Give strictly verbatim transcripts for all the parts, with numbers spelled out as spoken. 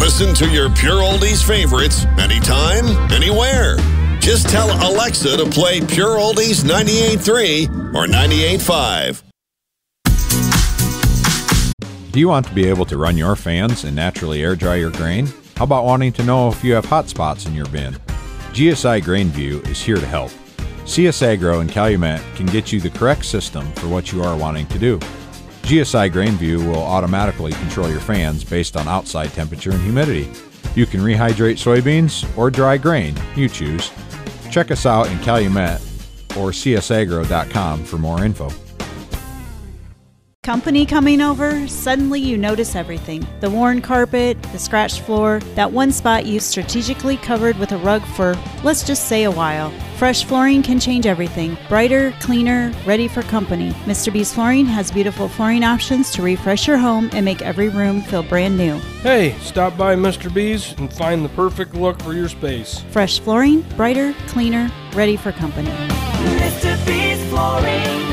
Listen to your Pure Oldies favorites anytime, anywhere. Just tell Alexa to play Pure Oldies ninety-eight point three or ninety-eight point five. Do you want to be able to run your fans and naturally air dry your grain? How about wanting to know if you have hot spots in your bin? G S I Grain View is here to help. C S Agro and Calumet can get you the correct system for what you are wanting to do. G S I Grain View will automatically control your fans based on outside temperature and humidity. You can rehydrate soybeans or dry grain, you choose. Check us out in Calumet or c s agro dot com for more info. Company coming over, suddenly you notice everything. The worn carpet, the scratched floor, that one spot you strategically covered with a rug for, let's just say, a while. Fresh flooring can change everything. Brighter, cleaner, ready for company. Mister B's Flooring has beautiful flooring options to refresh your home and make every room feel brand new. Hey, stop by Mister B's and find the perfect look for your space. Fresh flooring, brighter, cleaner, ready for company. Mister B's Flooring.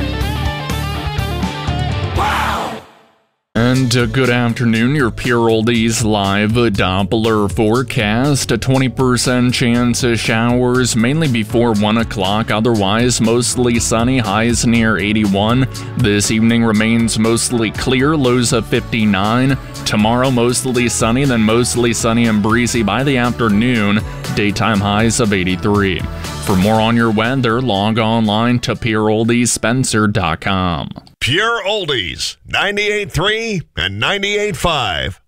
Wow! And uh, good afternoon, your Pure Oldies live Doppler forecast. A twenty percent chance of showers, mainly before one o'clock. Otherwise, mostly sunny, highs near eighty-one. This evening remains mostly clear, lows of fifty-nine. Tomorrow, mostly sunny, then mostly sunny and breezy by the afternoon. Daytime highs of eighty-three. For more on your weather, log online to pure oldies spencer dot com. Pure Oldies, ninety-eight point three and ninety-eight point five.